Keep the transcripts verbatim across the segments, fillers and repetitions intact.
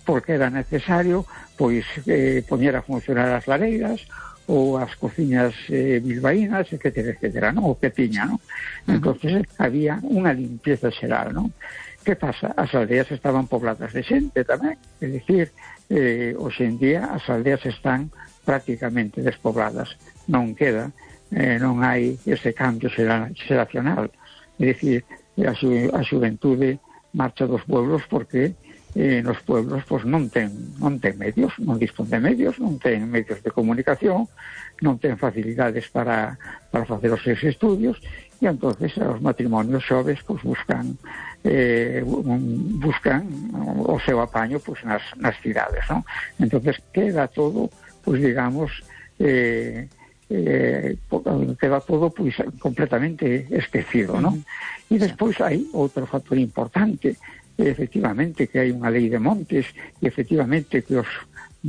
porque era necesario pois eh, poñer a funcionar as lareiras ou as cociñas eh, bilbaínas, etcétera, etcétera, ¿no? O que tiña, ¿no? Uh-huh. Entonces había unha limpieza xeral, ¿no? Que pasa? As aldeas estaban pobladas de xente tamén, é dicir, eh, hoxe en día as aldeas están prácticamente despobladas, non queda, eh, non hai ese cambio xeracional, é dicir, a, xu, a xuventude marcha dos pueblos porque eh, nos pueblos pues, non ten non ten medios, non dispón de medios, non ten medios de comunicación, non ten facilidades para, para facer os seus estudios, e entonces os matrimonios xoves pues, buscan eh, buscan o seu apaño pues, nas, nas cidades, ¿no? Entonces queda todo, pues digamos, eh, eh, queda todo pues, completamente esquecido, ¿no? E despois hai outro factor importante, efectivamente que hai unha lei de montes e efectivamente que os,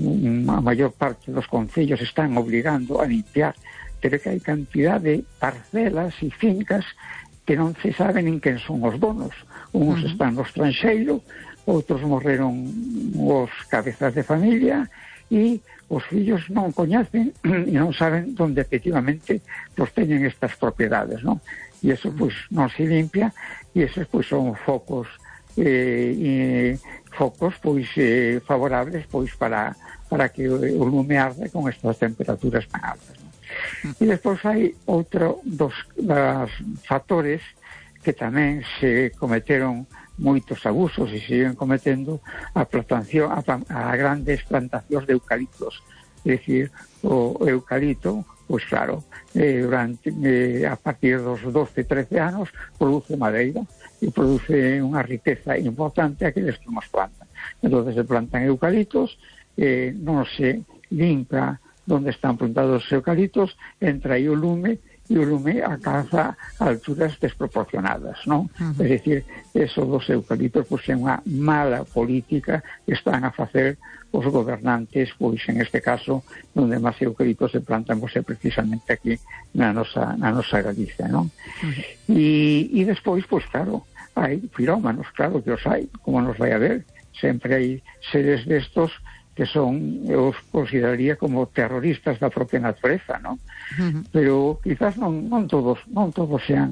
a maior parte dos concellos están obligando a limpiar, pero que hai cantidad de parcelas e fincas que non se saben en quen son os donos. Uns uh-huh. están no estranxeiro, outros morreron os cabezas de familia e os fillos non coñecen e non saben onde efectivamente pues, teñen estas propiedades, ¿no? E eso pues, non se limpia e esos pues, son focos Eh, eh, focos pois eh, favorables pois para para que o lume arde con estas temperaturas tan altas, ¿no? E despois hai outro dos, dos factores que tamén se cometeron moitos abusos e siguen cometendo a plantación a, a grandes plantacións de eucaliptos, é dicir, o eucalipto pois claro, eh, durante, eh, a partir dos doce, trece anos produce madeira e produce unha riqueza importante aqueles que nos plantan. Entonces se plantan eucaliptos, eh, non se limpa onde están plantados os eucaliptos, entra aí o lume e o lume alcanza alturas desproporcionadas, non? Uh-huh. É dicir, eso dos eucaliptos pois, é unha mala política que están a facer os gobernantes, pois en este caso, onde máis eucaliptos se plantan pois, é precisamente aquí na nosa, na nosa Galicia, non? Uh-huh. E, e despois, pois claro, hai pirómanos, claro que os hai, como nos vai a ver, sempre hai seres destos que son, eu os consideraría como terroristas da propia natureza, ¿no? Uh-huh. Pero quizás non, non todos non todos sean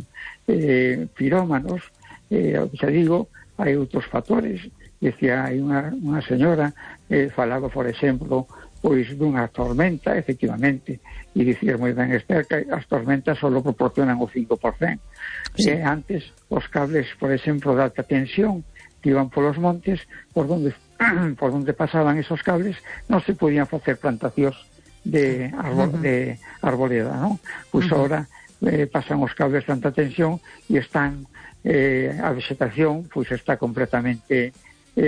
eh, pirómanos, eh, xa digo, hai outros factores. Decía, hai unha, unha señora eh, falaba, por exemplo, pois dunha tormenta, efectivamente, e dicir moi ben Esther que as tormentas só proporcionan o cinco por cento. Sí. Eh, antes, os cables, por exemplo, de alta tensión que iban polos montes, por donde por donde pasaban esos cables, non se podían facer plantacións de, arbol, uh-huh. de arboleda, non? Pois uh-huh. agora eh, pasan os cables de alta tensión e están eh, a vegetación pois está completamente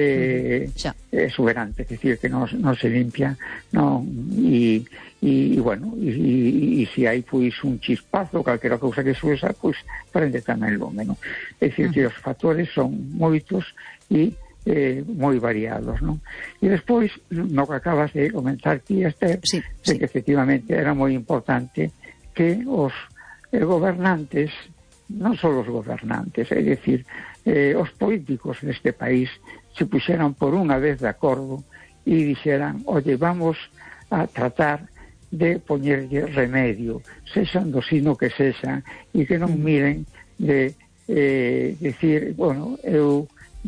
eh, uh-huh. exuberante, é dicir, que non, non se limpia, non, e, e, e bueno, e, e, e se hai pois un chispazo, calquera cousa que suesa, pois prende tamén lume, non? É dicir, uh-huh. que os factores son moitos e Eh, moi variados, non? E despois, no que acabas de comentar ti, Esther, sí, sí. que efectivamente era moi importante que os eh, gobernantes, non só os gobernantes, é dicir, eh, os políticos neste país se puxeran por unha vez de acordo e dixeran, oye, vamos a tratar de poñerlle remedio, sexan do sino que sexan, e que non miren de eh, decir, bueno, eu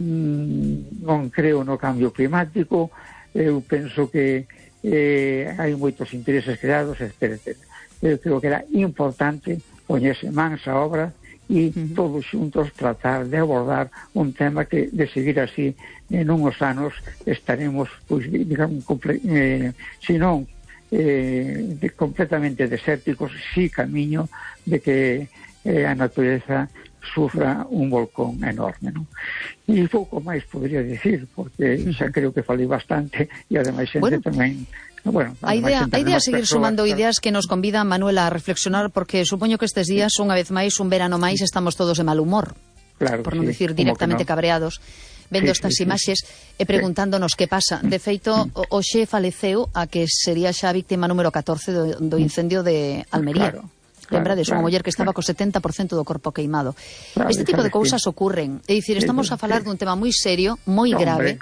Mm, non creo no cambio climático, eu penso que eh, hai moitos intereses creados, etcétera. Eu creo que era importante poñerse mans a obra e uh-huh. todos xuntos tratar de abordar un tema que, de seguir así, en unhos anos estaremos, pois, digamos, comple- eh, si non eh, de, completamente desérticos, si camiño de que eh, a natureza sufra un volcón enorme, non? E pouco máis podría dicir, porque xa creo que falei bastante e ademais xente bueno, tamén bueno, a idea, a idea seguir persoas, sumando claro. Ideas que nos convidan, Manuela, a reflexionar, porque supoño que estes días, unha vez máis, un verano máis, estamos todos de mal humor, claro, por non sí, dicir directamente no. cabreados, vendo sí, estas sí, imaxes sí. e preguntándonos sí. que pasa. De feito, o xe faleceu a que sería xa a víctima número catorce do, do incendio de Almería. Claro. Lembrades, claro, unha muller que estaba claro. co setenta por cento do corpo queimado. Claro, este tipo de cousas ocurren. É dicir, estamos a falar dun tema moi serio, moi grave,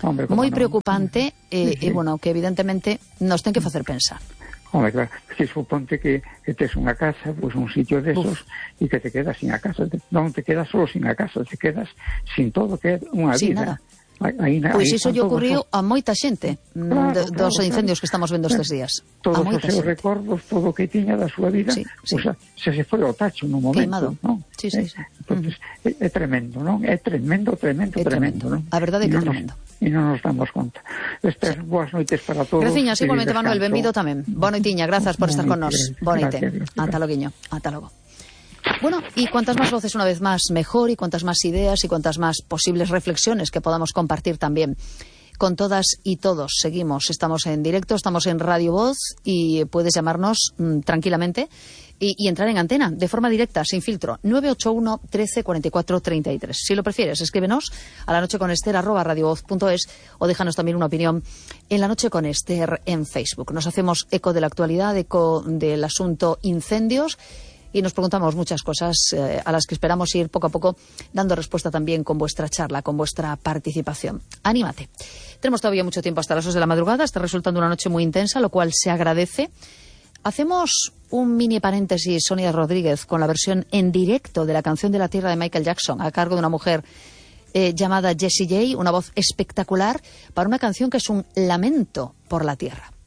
Hombre, moi no? preocupante e, sí, sí. e, bueno, que evidentemente nos ten que facer pensar. Hombre, claro, si suponte que, que tes unha casa, pois pues un sitio desos, e que te quedas sin a casa, te, non te quedas solo sin a casa, te quedas sin todo, que é unha sin vida. Nada. Aí, aí, pois iso lle ocorriu a moita xente, claro, de, dos claro, incendios claro. que estamos vendo estes días. Todos os seus recordos, todo o que tiña da súa vida, sí, sí. O sea, se se foi ao tacho nun momento, queimado. ¿no? Sí, sí, sí. Entonces, uh -huh. é, é tremendo, non? É tremendo, tremendo, é tremendo, tremendo, non? A verdade é que é tremendo. E non nos damos conta. Estas sí. boas noites para todos. Graciñas, igualmente, Manuel, benvido tamén. Boa noitiña, grazas por estar con nos. Boa noite. Ata loguiño. Ata logo. Bueno, y cuantas más voces una vez más mejor, y cuantas más ideas y cuantas más posibles reflexiones que podamos compartir también con todas y todos. Seguimos, estamos en directo, estamos en Radio Voz y puedes llamarnos mmm, tranquilamente y, y entrar en antena de forma directa, sin filtro, nueve ocho uno, trece, cuarenta y cuatro, treinta y tres. Si lo prefieres, escríbenos a la noche con Ester arroba radiovoz punto es o déjanos también una opinión en La Noche con Ester en Facebook. Nos hacemos eco de la actualidad, eco del asunto incendios, y nos preguntamos muchas cosas eh, a las que esperamos ir poco a poco dando respuesta también con vuestra charla, con vuestra participación. Anímate. Tenemos todavía mucho tiempo hasta las dos de la madrugada. Está resultando una noche muy intensa, lo cual se agradece. Hacemos un mini paréntesis, Sonia Rodríguez, con la versión en directo de la canción de la Tierra de Michael Jackson, a cargo de una mujer eh, llamada Jessie J, una voz espectacular para una canción que es un lamento por la tierra.